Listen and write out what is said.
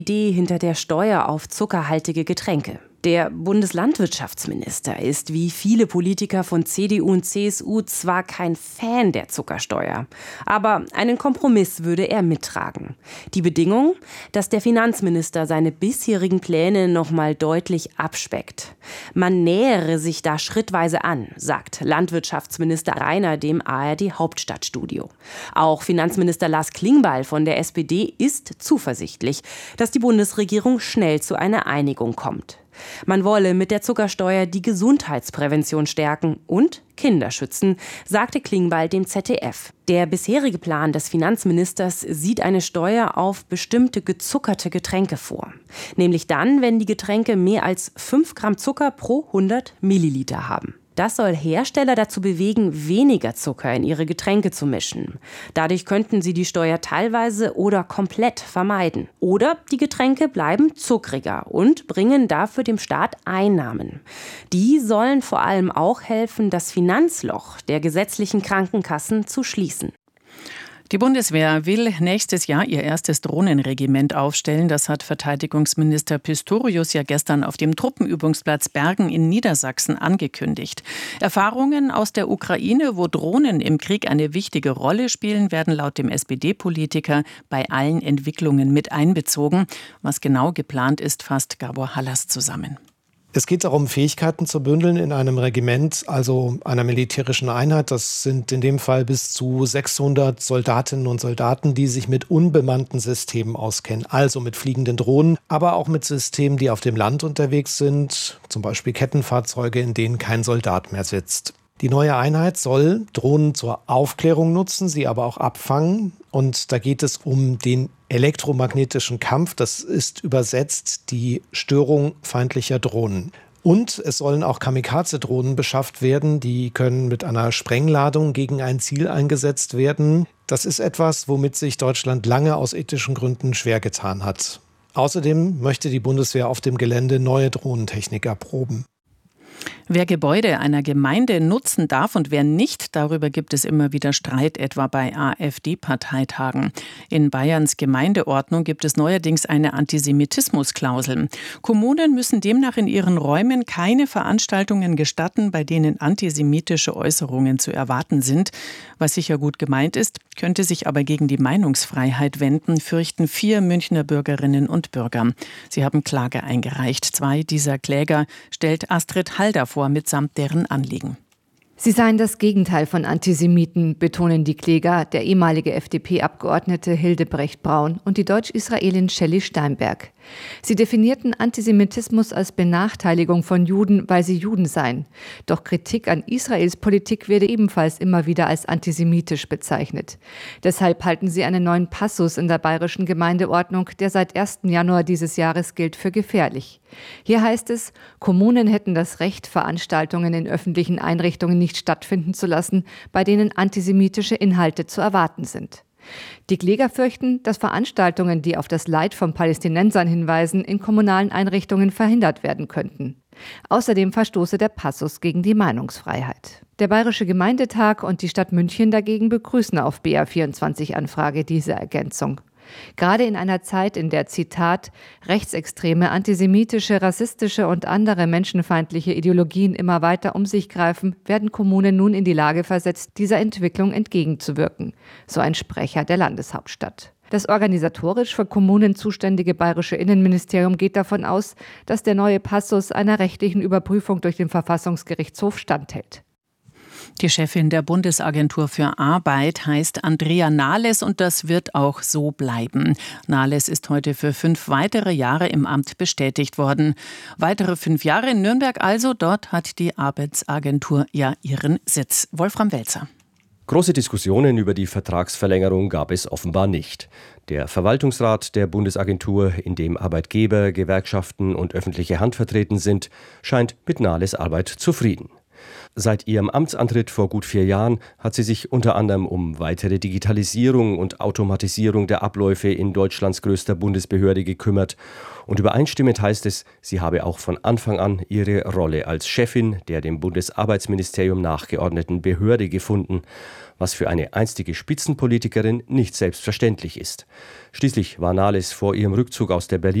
Idee hinter der Steuer auf zuckerhaltige Getränke. Der Bundeslandwirtschaftsminister ist wie viele Politiker von CDU und CSU zwar kein Fan der Zuckersteuer, aber einen Kompromiss würde er mittragen. Die Bedingung, dass der Finanzminister seine bisherigen Pläne noch mal deutlich abspeckt. Man nähere sich da schrittweise an, sagt Landwirtschaftsminister Rainer dem ARD Hauptstadtstudio. Auch Finanzminister Lars Klingbeil von der SPD ist zuversichtlich, dass die Bundesregierung schnell zu einer Einigung kommt. Man wolle mit der Zuckersteuer die Gesundheitsprävention stärken und Kinder schützen, sagte Klingbeil dem ZDF. Der bisherige Plan des Finanzministers sieht eine Steuer auf bestimmte gezuckerte Getränke vor. Nämlich dann, wenn die Getränke mehr als 5 Gramm Zucker pro 100 Milliliter haben. Das soll Hersteller dazu bewegen, weniger Zucker in ihre Getränke zu mischen. Dadurch könnten sie die Steuer teilweise oder komplett vermeiden. Oder die Getränke bleiben zuckriger und bringen dafür dem Staat Einnahmen. Die sollen vor allem auch helfen, das Finanzloch der gesetzlichen Krankenkassen zu schließen. Die Bundeswehr will nächstes Jahr ihr erstes Drohnenregiment aufstellen. Das hat Verteidigungsminister Pistorius ja gestern auf dem Truppenübungsplatz Bergen in Niedersachsen angekündigt. Erfahrungen aus der Ukraine, wo Drohnen im Krieg eine wichtige Rolle spielen, werden laut dem SPD-Politiker bei allen Entwicklungen mit einbezogen. Was genau geplant ist, fasst Gabor Hallas zusammen. Es geht darum, Fähigkeiten zu bündeln in einem Regiment, also einer militärischen Einheit. Das sind in dem Fall bis zu 600 Soldatinnen und Soldaten, die sich mit unbemannten Systemen auskennen. Also mit fliegenden Drohnen, aber auch mit Systemen, die auf dem Land unterwegs sind. Zum Beispiel Kettenfahrzeuge, in denen kein Soldat mehr sitzt. Die neue Einheit soll Drohnen zur Aufklärung nutzen, sie aber auch abfangen. Und da geht es um den elektromagnetischen Kampf. Das ist übersetzt die Störung feindlicher Drohnen. Und es sollen auch Kamikaze-Drohnen beschafft werden. Die können mit einer Sprengladung gegen ein Ziel eingesetzt werden. Das ist etwas, womit sich Deutschland lange aus ethischen Gründen schwer getan hat. Außerdem möchte die Bundeswehr auf dem Gelände neue Drohnentechnik erproben. Wer Gebäude einer Gemeinde nutzen darf und wer nicht, darüber gibt es immer wieder Streit, etwa bei AfD-Parteitagen. In Bayerns Gemeindeordnung gibt es neuerdings eine Antisemitismusklausel. Kommunen müssen demnach in ihren Räumen keine Veranstaltungen gestatten, bei denen antisemitische Äußerungen zu erwarten sind. Was sicher gut gemeint ist, könnte sich aber gegen die Meinungsfreiheit wenden, fürchten 4 Münchner Bürgerinnen und Bürger. Sie haben Klage eingereicht. 2 dieser Kläger stellt Astrid Halder vor, mitsamt deren Anliegen. Sie seien das Gegenteil von Antisemiten, betonen die Kläger, der ehemalige FDP-Abgeordnete Hildebrecht Braun und die Deutsch-Israelin Shelley Steinberg. Sie definierten Antisemitismus als Benachteiligung von Juden, weil sie Juden seien. Doch Kritik an Israels Politik werde ebenfalls immer wieder als antisemitisch bezeichnet. Deshalb halten sie einen neuen Passus in der bayerischen Gemeindeordnung, der seit 1. Januar dieses Jahres gilt, für gefährlich. Hier heißt es, Kommunen hätten das Recht, Veranstaltungen in öffentlichen Einrichtungen nicht stattfinden zu lassen, bei denen antisemitische Inhalte zu erwarten sind. Die Kläger fürchten, dass Veranstaltungen, die auf das Leid von Palästinensern hinweisen, in kommunalen Einrichtungen verhindert werden könnten. Außerdem verstoße der Passus gegen die Meinungsfreiheit. Der Bayerische Gemeindetag und die Stadt München dagegen begrüßen auf BR24-Anfrage diese Ergänzung. Gerade in einer Zeit, in der, Zitat, rechtsextreme, antisemitische, rassistische und andere menschenfeindliche Ideologien immer weiter um sich greifen, werden Kommunen nun in die Lage versetzt, dieser Entwicklung entgegenzuwirken, so ein Sprecher der Landeshauptstadt. Das organisatorisch für Kommunen zuständige Bayerische Innenministerium geht davon aus, dass der neue Passus einer rechtlichen Überprüfung durch den Verfassungsgerichtshof standhält. Die Chefin der Bundesagentur für Arbeit heißt Andrea Nahles und das wird auch so bleiben. Nahles ist heute für 5 weitere Jahre im Amt bestätigt worden. Weitere 5 Jahre in Nürnberg also, dort hat die Arbeitsagentur ja ihren Sitz. Wolfram Welzer. Große Diskussionen über die Vertragsverlängerung gab es offenbar nicht. Der Verwaltungsrat der Bundesagentur, in dem Arbeitgeber, Gewerkschaften und öffentliche Hand vertreten sind, scheint mit Nahles Arbeit zufrieden. Seit ihrem Amtsantritt vor gut 4 Jahren hat sie sich unter anderem um weitere Digitalisierung und Automatisierung der Abläufe in Deutschlands größter Bundesbehörde gekümmert. Und übereinstimmend heißt es, sie habe auch von Anfang an ihre Rolle als Chefin der dem Bundesarbeitsministerium nachgeordneten Behörde gefunden, was für eine einstige Spitzenpolitikerin nicht selbstverständlich ist. Schließlich war Nahles vor ihrem Rückzug aus der Berliner